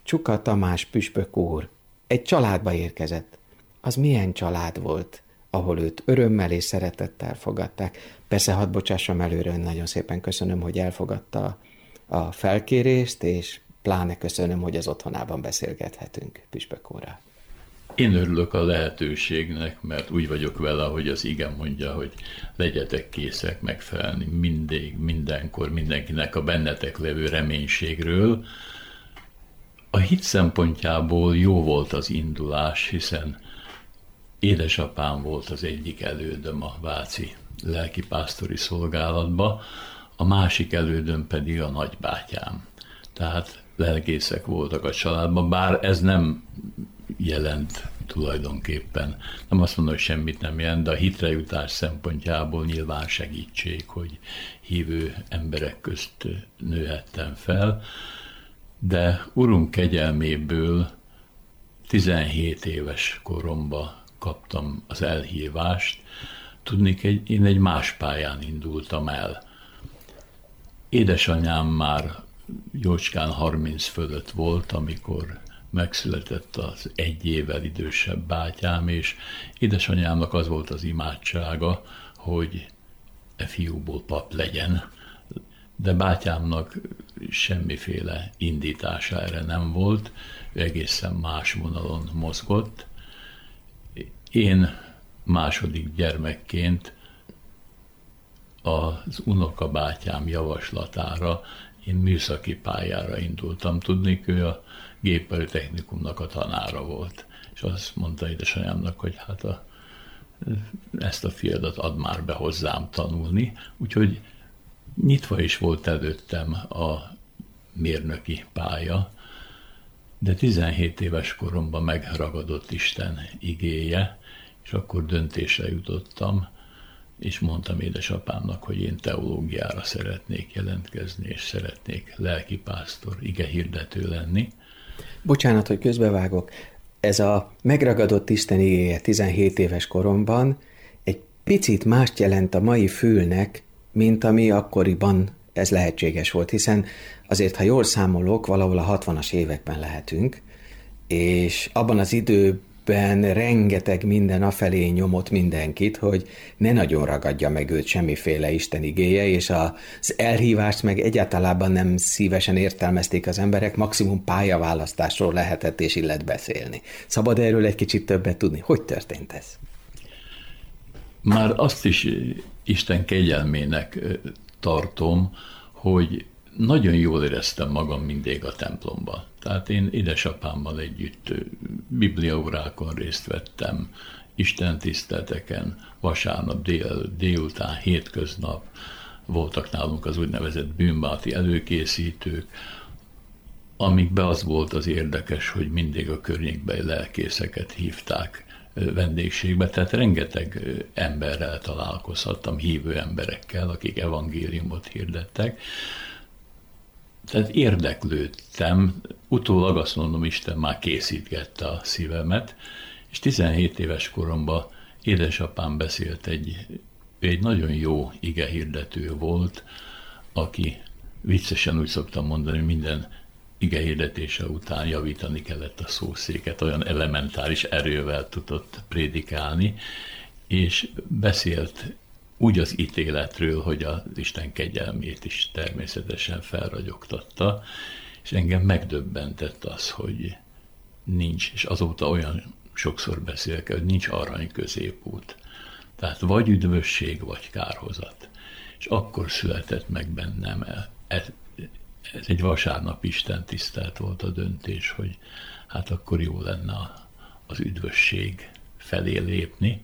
Csuka Tamás püspök úr egy családba érkezett. Az milyen család volt, ahol őt örömmel és szeretettel fogadták. Persze, hadd bocsássam előre, nagyon szépen köszönöm, hogy elfogadta a felkérést, és pláne köszönöm, hogy az otthonában beszélgethetünk püspök úrral. Én örülök a lehetőségnek, mert úgy vagyok vele, hogy az ige mondja, hogy legyetek készek megfelelni mindig, mindenkor, mindenkinek a bennetek levő reménységről. A hit szempontjából jó volt az indulás, hiszen édesapám volt az egyik elődöm a váci lelkipásztori szolgálatba, a másik elődöm pedig a nagybátyám. Tehát lelkészek voltak a családban, bár ez nem jelent tulajdonképpen. Nem azt mondom, hogy semmit nem jelent, de a hitre jutás szempontjából nyilván segítség, hogy hívő emberek közt nőhettem fel, de Urunk kegyelméből 17 éves koromban kaptam az elhívást. Tudnék, én egy más pályán indultam el. Édesanyám már jócskán 30 fölött volt, amikor megszületett az 1 évvel idősebb bátyám, és édesanyámnak az volt az imádsága, hogy e fiúból pap legyen. De bátyámnak semmiféle indítása erre nem volt, ő egészen más vonalon mozgott. Én második gyermekként az unokabátyám javaslatára én műszaki pályára indultam. Tudnék, ő a gépelőtechnikumnak a tanára volt. És azt mondta édesanyámnak, hogy hát ezt a fiadat add már be hozzám tanulni. Úgyhogy nyitva is volt előttem a mérnöki pálya, de 17 éves koromban megragadott Isten igéje, és akkor döntésre jutottam, és mondtam édesapámnak, hogy én teológiára szeretnék jelentkezni, és szeretnék lelkipásztor, igehirdető lenni. Bocsánat, hogy közbevágok. Ez a megragadott Isten igéje 17 éves koromban egy picit mást jelent a mai fülnek, mint ami akkoriban ez lehetséges volt, hiszen azért, ha jól számolok, valahol a 60-as években lehetünk, és abban az időben rengeteg minden afelé nyomott mindenkit, hogy ne nagyon ragadja meg őt semmiféle Isten igéje, és az elhívást meg egyáltalában nem szívesen értelmezték az emberek, maximum pályaválasztásról lehetett és illet beszélni. Szabad erről egy kicsit többet tudni? Hogy történt ez? Már azt is Isten kegyelmének tartom, hogy nagyon jól éreztem magam mindig a templomban. Tehát én édesapámmal együtt bibliaórákon részt vettem, istentiszteleteken, vasárnap délután, hétköznap voltak nálunk az úgynevezett bűnbáti előkészítők, amikben az volt az érdekes, hogy mindig a környékbeli lelkészeket hívták vendégségbe, tehát rengeteg emberrel találkozhattam, hívő emberekkel, akik evangéliumot hirdettek. Tehát érdeklődtem, utólag azt mondom, Isten már készítgette a szívemet, és 17 éves koromban édesapám beszélt egy nagyon jó igehirdető volt, aki viccesen úgy szoktam mondani, hogy minden igehirdetése után javítani kellett a szószéket, olyan elementáris erővel tudott prédikálni, és beszélt úgy az ítéletről, hogy az Isten kegyelmét is természetesen felragyogtatta, és engem megdöbbentett az, hogy nincs, és azóta olyan sokszor beszélek, hogy nincs arany középút. Tehát vagy üdvösség, vagy kárhozat. És akkor született meg bennem ez egy vasárnap Isten tisztelt volt a döntés, hogy hát akkor jó lenne az üdvösség felé lépni,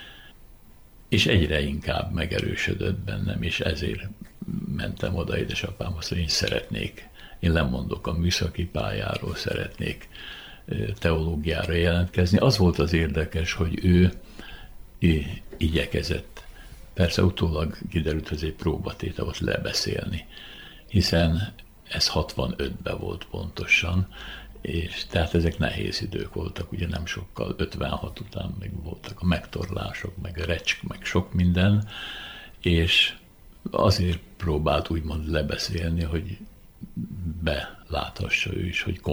és egyre inkább megerősödött bennem, és ezért mentem oda édesapámhoz, hogy én lemondok a műszaki pályáról, szeretnék teológiára jelentkezni. Az volt az érdekes, hogy ő igyekezett. Persze utólag kiderült, hogy egy próbatétel volt lebeszélni, hiszen ez 65-ben volt pontosan, és tehát ezek nehéz idők voltak, ugye nem sokkal, 56 után még voltak a megtorlások, meg a recsk, meg sok minden, és azért próbált úgymond lebeszélni, hogy beláthassa ő is, hogy